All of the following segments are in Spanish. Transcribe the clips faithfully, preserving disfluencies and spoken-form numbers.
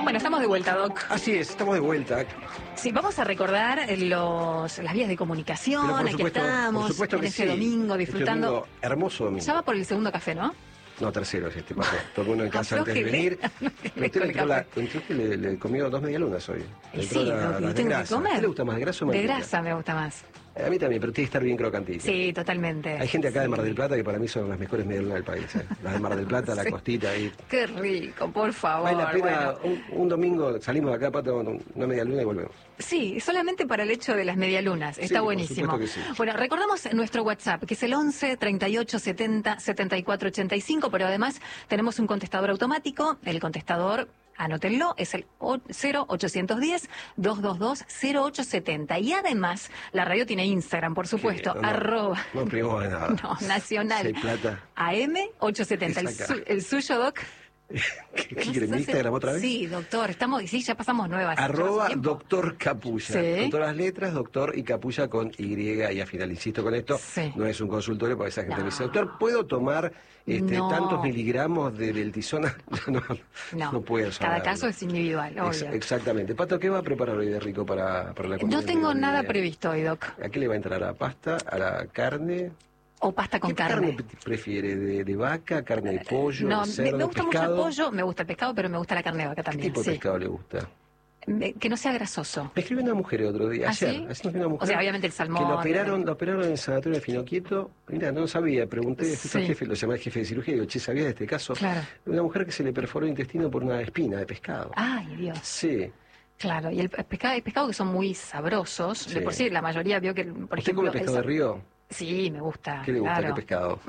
Bueno, estamos de vuelta, Doc. Así es, estamos de vuelta. Sí, vamos a recordar los, las vías de comunicación. Pero por Aquí supuesto, estamos, por supuesto en que este sí. domingo, disfrutando. Este domingo, hermoso domingo. Ya va por el segundo café, ¿no? No, tercero es este paso. Todo el mundo en casa antes de Aflójele. venir. Aflójele Usted con le el entró, la, café. entró que le, le comió dos medialunas hoy. Y Le sí, entró la- lo las que de tengo que grasa. ¿A comer. usted le gusta más de grasa o De mantequilla? grasa me gusta más. A mí también, pero tiene que estar bien crocantito. Sí, totalmente. Hay gente acá Sí. de Mar del Plata que para mí son las mejores medialunas del país. ¿eh? Las de Mar del Plata, la Sí. costita ahí. Qué rico, por favor. Vale la pena, bueno. un, un domingo salimos de acá, Pato, una medialuna y volvemos. Sí, solamente para el hecho de las medialunas. Está Sí, por buenísimo. supuesto que sí. Bueno, recordamos nuestro WhatsApp, que es el once, treinta y ocho, setenta, setenta y cuatro, ochenta y cinco, pero además tenemos un contestador automático. El contestador, anótenlo, es el cero ochocientos diez, doscientos veintidós, cero ocho setenta. Y además, la radio tiene Instagram, por supuesto, No, no, arroba. No primos de nada. No, Nacional. Si hay plata. A M ochocientos setenta. El, Es acá. su- el suyo, Doc. ¿Qué quiere mi Instagram otra vez? Sí, doctor, estamos, sí, ya pasamos nuevas. Arroba Tiempo. doctor Capulla, Sí. con todas las letras, doctor y Capulla con Y y al final, insisto con esto, Sí. no es un consultorio porque esa gente No. me dice, doctor, ¿puedo tomar este, No. tantos miligramos de deltisona? no, No, no puedo cada saberlo. caso es individual, Ex- obvio. exactamente. Pato, ¿qué va a preparar hoy de rico para, para la comida? No tengo del nada mediodía? previsto hoy, Doc. ¿A qué le va a entrar? ¿A la pasta? ¿A la carne? O pasta con ¿Qué carne. carne prefiere? ¿De, de vaca? ¿Carne de pollo? No, de me, cerdo? me gusta pescado? mucho el pollo, me gusta el pescado, pero me gusta la carne de vaca ¿Qué también. tipo de sí. pescado le gusta? Me- Que no sea grasoso. Me escribió una mujer el otro día, ¿Ah, ayer. sí? Ayer me escribió una mujer O sea, obviamente el salmón. que lo operaron, lo operaron en el sanatorio de Finoquieto. Mira, no sabía, pregunté, fui Sí. al jefe, lo llamé al jefe de cirugía y digo, che, ¿sabías de este caso? Claro. Una mujer que se le perforó el intestino por una espina de pescado. Ay, Dios. Sí. Claro, y el pescado, hay pescados que son muy sabrosos. De Sí. por sí, la mayoría vio que, por ¿Usted ejemplo. come pescado el de río? Sí, me gusta. ¿Qué le gusta? claro. ¿Qué pescado?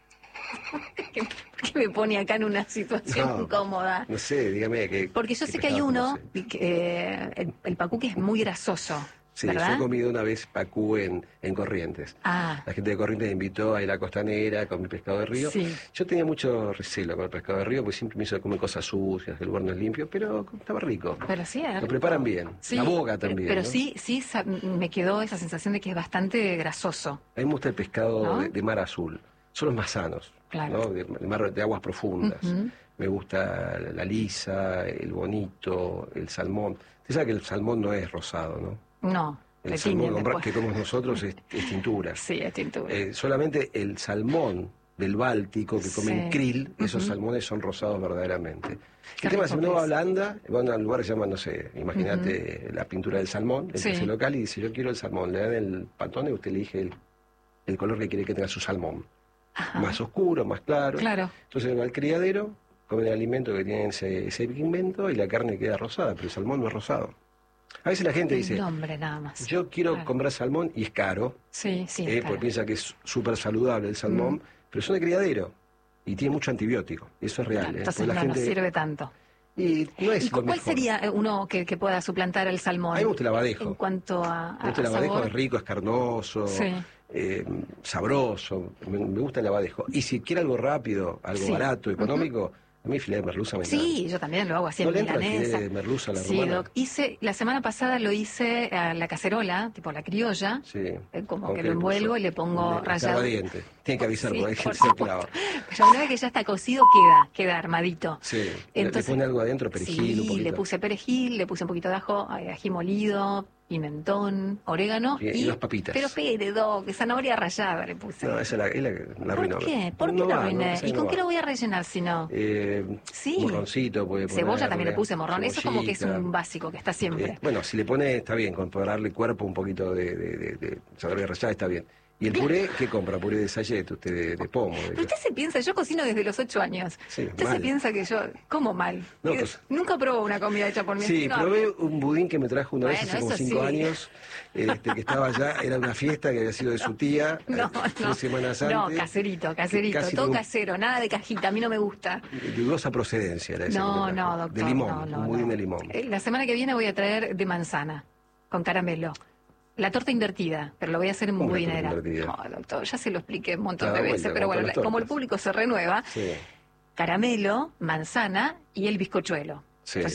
¿Por qué me pone acá en una situación No, incómoda? No sé, dígame. ¿qué, Porque yo qué sé que hay pescado uno, conoce? que, eh, el, el pacú, que es muy grasoso. Sí, ¿verdad? yo he comido una vez pacú en, en Corrientes. Ah, La gente de Corrientes me invitó a ir a la costanera con mi pescado de río. Sí. Yo tenía mucho recelo con el pescado de río porque siempre me hizo comer cosas sucias, el lugar no es limpio, pero estaba rico. pero sí. es Lo rico. preparan bien. Sí, La boca pero- también. Pero ¿no? sí, sí, sa- me quedó esa sensación de que es bastante grasoso. A mí me gusta el pescado ¿No? de, de mar azul. Son los más sanos. Claro. ¿no? De, de mar de aguas profundas. Ujú. Me gusta la lisa, el bonito, el salmón. Usted sabe que el salmón no es rosado, ¿no? No, El le salmón tiñen con- después. que comemos nosotros es, es tintura. Sí, es tintura. Eh, solamente el salmón del Báltico que comen Sí. krill, esos Ujú. salmones son rosados verdaderamente. Qué El tema es si rico uno va a que es. Holanda, van a un lugar que se llama, no sé, imagínate la pintura del salmón, el Sí. precio local, y dice, yo quiero el salmón. Le dan el pantone y usted elige el, el color que quiere que tenga su salmón. Ajá. Más oscuro, más claro. Claro. Entonces va al criadero, comen el alimento que tiene ese, ese pigmento y la carne queda rosada, pero el salmón no es rosado. A veces la gente El dice, nombre nada más. yo quiero Claro. comprar salmón y es caro, Sí, sí. eh, claro. porque piensa que es súper saludable el salmón, Mm. pero son de criadero y tiene mucho antibiótico. Eso es real. Claro, ¿eh? entonces Porque no la nos gente- sirve tanto. Y no es ¿Y lo cu- cuál mejor. sería eh, uno que, que pueda suplantar al salmón? A mí me gusta el abadejo. En cuanto a, Me a, gusta el a abadejo, sabor. es rico, es carnoso, Sí. eh, sabroso. Me, me gusta el abadejo. Y si quiere algo rápido, algo Sí. barato, económico, a mí filete de merluza me encanta. Sí, yo también lo hago así ¿No en le entra el milanesa. filete de merluza a la Sí, romana? Doc. Hice, la semana pasada lo hice a la cacerola, tipo la criolla. Sí. Eh, como ¿Con que qué lo le puso? envuelvo y le pongo Le- rallado. Escarbadiente. Tiene que avisar Sí, porque hay por gente que se supuesto. clava. Pero una vez que ya está cocido, queda, queda armadito. Sí. Le- Entonces- le pone algo adentro, perejil, sí, un poquito. le puse perejil, le puse un poquito de ajo, eh, ají molido, pimentón, orégano Bien, y dos papitas. Pero espere, Doc, zanahoria rallada le puse. No, esa es la, es la, la ¿Por arruinó. qué? ¿Por qué No lo va, arruiné? no, esa ¿Y no con va. qué lo voy a rellenar si no? Eh, Sí. Morroncito puede poner. Cebolla también le puse morrón. Eso es como que es cebollita. un básico que está siempre. Eh, bueno, si le pone, está bien, con para darle cuerpo un poquito de, de, de, de zanahoria rallada está bien. ¿Y el puré qué compra? Puré de sayet, usted de, de pomo. de- Pero usted se piensa, yo cocino desde los ocho años. Sí, usted mal. se piensa que yo como mal. No, Y pues- Nunca probó una comida hecha por mí. Sí, No, probé un budín que me trajo una vez Bueno, hace como eso cinco sí. años, este, que estaba allá, era una fiesta que había sido de su tía, No, eh, no. tres semanas antes. No, caserito, caserito, Casi todo con- casero, nada de cajita, a mí no me gusta. De dudosa procedencia era ese. No, que me no, trajo. doctor. De limón, no, no, un budín no. de limón. Eh, La semana que viene voy a traer de manzana, con caramelo. La torta invertida, pero lo voy a hacer en ¿Cómo la torta budinera. invertida? No, doctor, ya se lo expliqué un montón Da de vuelta, veces, como pero bueno, todas la- las como el tortas. público se renueva, Sí, caramelo, manzana y el bizcochuelo. sí.